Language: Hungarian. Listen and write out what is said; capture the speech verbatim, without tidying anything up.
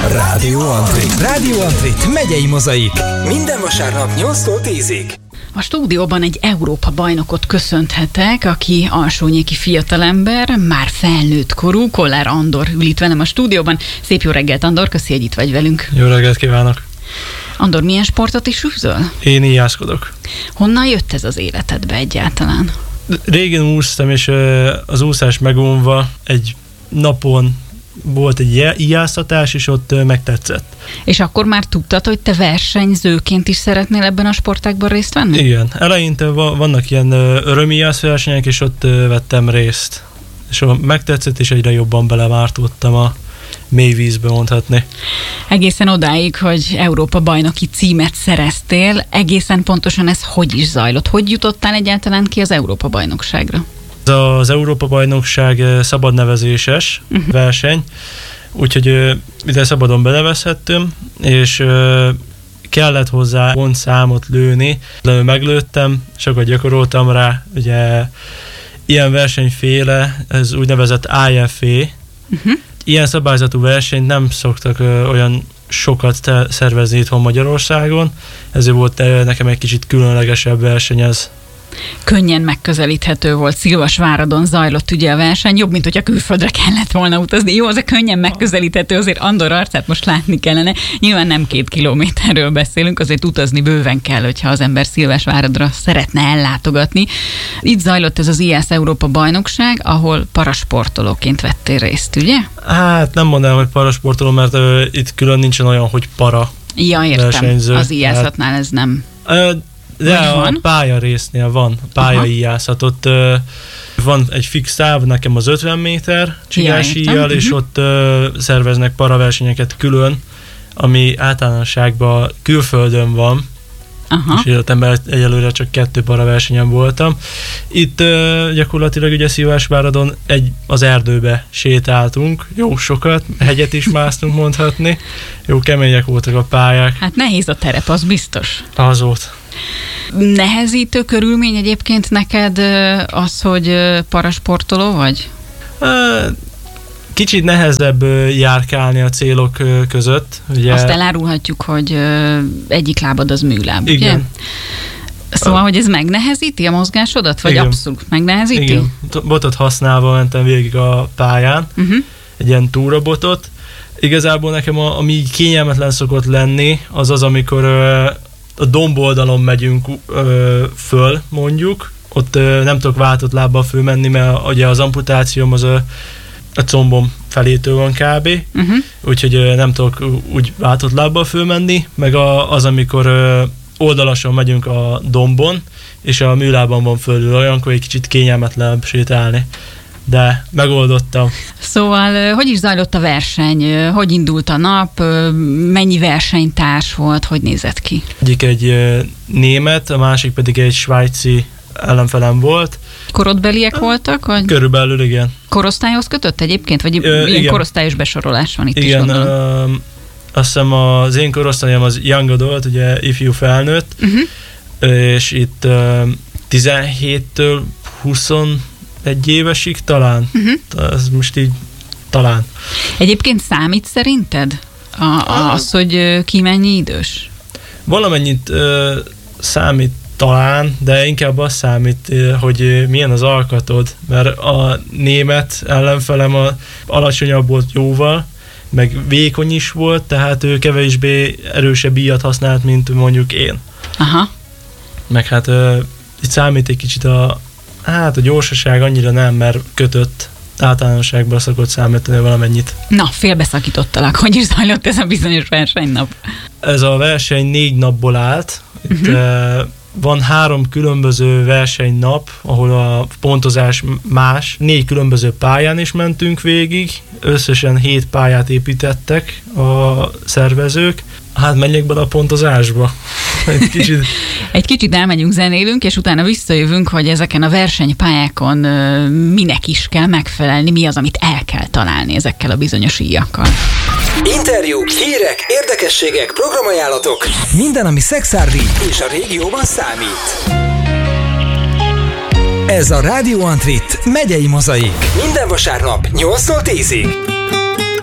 Rádió Antrit. Rádió Antrit megyei mozaik. Minden vasárnap nyolctól tízig. A stúdióban egy Európa bajnokot köszönthetek, aki alsónyéki fiatalember, már felnőtt korú, Kollár Andor ül itt velem a stúdióban. Szép jó reggelt, Andor, köszi, hogy itt vagy velünk. Jó reggelt kívánok! Andor, milyen sportot is űzöl? Én íjászkodok. Honnan jött ez az életedbe egyáltalán? Régen úsztam, és az úszás megunva egy napon volt egy íjászatás, és ott megtetszett. És akkor már tudtad, hogy te versenyzőként is szeretnél ebben a sportágban részt venni? Igen. Eleinte vannak ilyen örömíjász versenyek, és ott vettem részt. És megtetszett, és egyre jobban belemártódtam a mély vízbe, mondhatni. Egészen odáig, hogy Európa bajnoki címet szereztél, egészen pontosan ez hogy is zajlott? Hogy jutottál egyáltalán ki az Európa bajnokságra? Az Európa bajnokság szabadnevezéses uh-huh. verseny, úgyhogy ide szabadon benevezhettem, és kellett hozzá pontszámot lőni, de meglőttem, sokat gyakoroltam rá, ugye ilyen versenyféle, ez úgynevezett I F A, uh-huh. ilyen szabályzatú versenyt nem szoktak olyan sokat te- szervezni itthon Magyarországon, ezért volt nekem egy kicsit különlegesebb verseny ez. Könnyen megközelíthető volt, Szilvasváradon zajlott ugye a verseny, jobb, mint hogyha külföldre kellett volna utazni. Jó, az a könnyen megközelíthető, azért Andor arcát most látni kellene. Nyilván nem két kilométerről beszélünk, azért utazni bőven kell, hogyha az ember Szilvasváradra szeretne ellátogatni. Itt zajlott ez az I A S Európa bajnokság, ahol parasportolóként vettél részt, ugye? Hát nem mondanám, hogy parasportoló, mert uh, itt külön nincsen olyan, hogy para ja, értem. versenyző. Az íjászatnál ez nem... Uh, De a pálya résznél van, pályaijászat. Ott uh, van egy fix táv, nekem az ötven méter csigásíjjal, ja, és uh-huh. ott uh, szerveznek paraversenyeket külön, ami általánosságban külföldön van, aha. és életemben egyelőre csak kettő paraversenyen voltam. Itt uh, gyakorlatilag ugye Szilvasváradon egy, az erdőbe sétáltunk, jó sokat, hegyet is másztunk mondhatni, jó kemények voltak a pályák. Hát nehéz a terep, az biztos. Az volt. Nehezítő körülmény egyébként neked az, hogy parasportoló vagy? Kicsit nehezebb járkálni a célok között. Ugye. Azt elárulhatjuk, hogy egyik lábad az műláb, igen. Ugye? Szóval, hogy ez megnehezíti a mozgásodat? Vagy igen. Abszolút megnehezíti? Igen. Botot használva mentem végig a pályán, uh-huh. egy ilyen túrabotot. Igazából nekem a, ami kényelmetlen szokott lenni, az az, amikor a domboldalon megyünk ö, föl, mondjuk, ott ö, nem tudok váltott lábbal fölmenni, mert ugye az amputációm az ö, a combom felétől van kb. Uh-huh. Úgyhogy ö, nem tudok úgy váltott lábbal fölmenni, meg a, az, amikor ö, oldalason megyünk a dombon, és a műlában van fölül, olyankor egy kicsit kényelmetlenebb sétálni. De megoldottam. Szóval, hogy is zajlott a verseny? Hogy indult a nap? Mennyi versenytárs volt? Hogy nézett ki? Egyik egy német, a másik pedig egy svájci ellenfelem volt. Korodbeliek voltak? Vagy? Körülbelül, igen. Korosztályhoz kötött egyébként? Vagy Ö, ilyen igen. korosztályos besorolás van itt igen, is, gondolom? Igen, azt hiszem az én korosztályom az young adult, ugye ifjú felnőtt, uh-huh. és itt tizenhéttől huszonegy évesig talán. Uh-huh. Ez most így talán. Egyébként számít szerinted a, az, hogy ki mennyi idős? Valamennyit uh, számít talán, de inkább az számít, hogy milyen az alkatod, mert a német ellenfelem a alacsonyabb volt jóval, meg vékony is volt, tehát ő kevésbé erősebb íjat használt, mint mondjuk én. Aha. Meg hát uh, itt számít egy kicsit a hát a gyorsaság annyira nem, mert kötött, általánosságban szokott számítani valamennyit. Na, félbeszakítottalak. Hogy is zajlott ez a bizonyos versenynap? Ez a verseny négy napból állt. Itt uh-huh. van három különböző versenynap, ahol a pontozás más. Négy különböző pályán is mentünk végig. Összesen hét pályát építettek a szervezők. Hát menjek bele a pontozásba. Egy kicsit... Egy kicsit elmegyünk, zenélünk, és utána visszajövünk, hogy ezeken a versenypályákon minek is kell megfelelni, mi az, amit el kell találni ezekkel a bizonyos íjakkal. Interjúk, hírek, érdekességek, programajánlatok. Minden, ami szexárdi és a régióban számít. Ez a Rádió Antrit megyei mozaik. Minden vasárnap nyolctól tízig.